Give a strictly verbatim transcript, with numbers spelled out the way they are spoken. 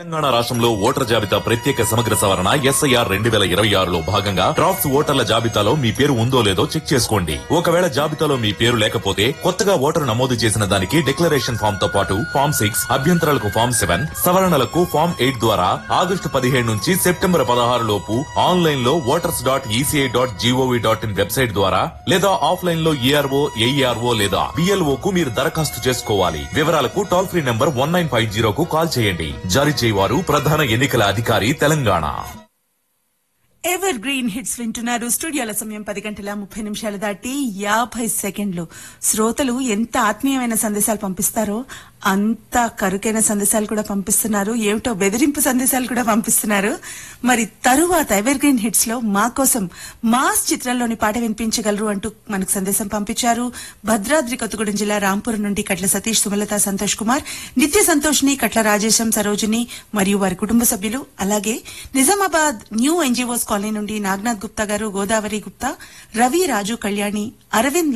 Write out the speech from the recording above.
తెలంగాణ రాష్ట్రంలో ఓటర్ జాబితా ప్రత్యేక సమగ్ర సవరణ ఎస్ఐఆర్ రెండు వేల ఇరవై ఆరులో భాగంగా డ్రాఫ్ట్స్ ఓటర్ల జాబితాలో మీ పేరు ఉందో లేదో చెక్ చేసుకోండి. ఒకవేళ జాబితాలో మీ పేరు లేకపోతే కొత్తగా ఓటరు నమోదు చేసిన దానికి డిక్లరేషన్ ఫామ్ తో పాటు ఫామ్ సిక్స్ అభ్యంతరాలకు ఫామ్ సెవెన్ సవరణలకు ఫామ్ ఎయిట్ ద్వారా ఆగస్టు పదిహేడు నుంచి సెప్టెంబర్ పదహారు లోపు ఆన్లైన్ లో voters dot ECI dot GOV dot in website ద్వారా లేదా ఆఫ్లైన్ లో ఈఆర్ఓ ఏఈఆర్ఓ లేదా బిఎల్ఓ కు మీరు దరఖాస్తు చేసుకోవాలి. వివరాలకు toll free number one nine five zero కు కాల్ చేయండి. జారీ చేయవారు ప్రధాన ఎన్నికల అధికారి తెలంగాణ. ఎవర్ గ్రీన్ హిట్స్ వింటున్నారు. స్టూడియోల సమయం పది గంటల ముప్పై నిమిషాలు దాటి యాభై సెకండ్లు. శ్రోతలు ఎంత ఆత్మీయమైన సందేశాలు పంపిస్తారో అంత కరుకైన సందేశాలు కూడా పంపిస్తున్నారు. ఏమిటో బెదిరింపు సందేశాలు కూడా పంపిస్తున్నారు. మరి తరువాత ఎవర్ గ్రీన్ హిట్స్ లో మా కోసం మాస్ చిత్రంలోని పాట వినిపించగలరు అంటూ మనకు సందేశం పంపించారు. భద్రాద్రి కొత్తగూడెం జిల్లా రాంపురం నుండి కట్ల సతీష్, సుమలత, సంతోష్ కుమార్, నిత్య సంతోష్ని, కట్ల రాజేశం, సరోజిని మరియు వారి కుటుంబ సభ్యులు. అలాగే నిజామాబాద్ న్యూ ఎన్జీఓస్ కాలనీ నుండి నాగనాథ్ గుప్తా గారు, గోదావరి గుప్తా, రవి, రాజు, కళ్యాణి, అరవింద్